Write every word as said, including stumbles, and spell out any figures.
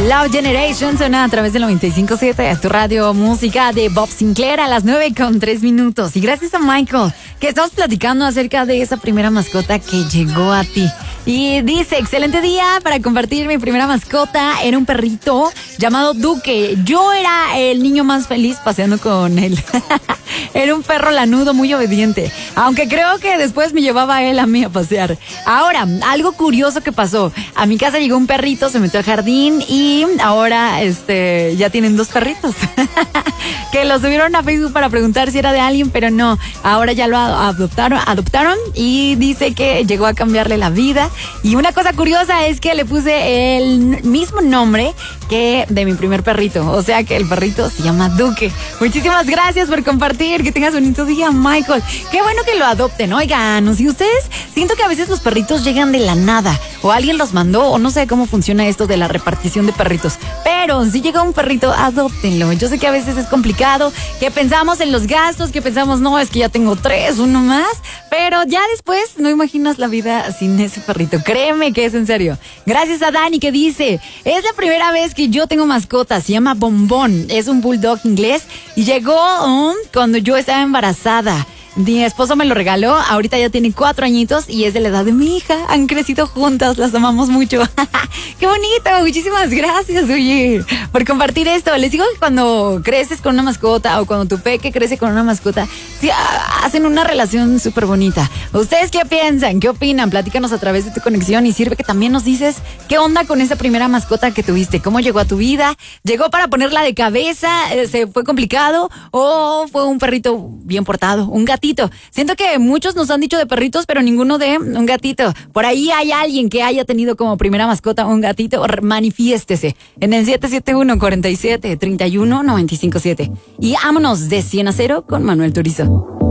Love Generation suena a través del noventa y cinco punto siete, es tu radio música de Bob Sinclair a las nueve con tres minutos. Y gracias a Michael, que estamos platicando acerca de esa primera mascota que llegó a ti. Y dice, excelente día para compartir mi primera mascota. Era un perrito llamado Duque. Yo era el niño más feliz paseando con él. Era un perro lanudo muy obediente, aunque creo que después me llevaba él a mí a pasear. Ahora, algo curioso que pasó. A mi casa llegó un perrito, se metió al jardín y ahora este ya tienen dos perritos. Que lo subieron a Facebook para preguntar si era de alguien, pero no. Ahora ya lo adoptaron, adoptaron y dice que llegó a cambiarle la vida. Y una cosa curiosa es que le puse el mismo nombre que de mi primer perrito. O sea que el perrito se llama Duque. Muchísimas gracias por compartir. Que tengas bonito día, Michael. Qué bueno que lo adopten. Oigan, si ustedes, siento que a veces los perritos llegan de la nada. O alguien los mandó, o no sé cómo funciona esto de la repartición de perritos. Pero si llega un perrito, adóptenlo. Yo sé que a veces es complicado, que pensamos en los gastos, que pensamos, no, es que ya tengo tres, uno más. Pero ya después no imaginas la vida sin ese perrito. Créeme que es en serio. Gracias a Dani que dice, es la primera vez que yo tengo mascota, se llama Bombón, es un bulldog inglés y llegó um, cuando yo estaba embarazada. Mi esposo me lo regaló, ahorita ya tiene cuatro añitos y es de la edad de mi hija. Han crecido juntas, las amamos mucho. ¡Qué bonito! Muchísimas gracias, oye, por compartir esto. Les digo que cuando creces con una mascota o cuando tu peque crece con una mascota, sí, hacen una relación súper bonita. ¿Ustedes qué piensan? ¿Qué opinan? Platícanos a través de tu conexión y sirve que también nos dices qué onda con esa primera mascota que tuviste. ¿Cómo llegó a tu vida? ¿Llegó para ponerla de cabeza? ¿Se fue complicado? ¿O fue un perrito bien portado? ¿Un gatito? Siento que muchos nos han dicho de perritos, pero ninguno de un gatito. Por ahí hay alguien que haya tenido como primera mascota un gatito. Manifiéstese en el siete siete uno, cuatro siete, tres uno, nueve cinco siete. Y vámonos de cien a cero con Manuel Turizo.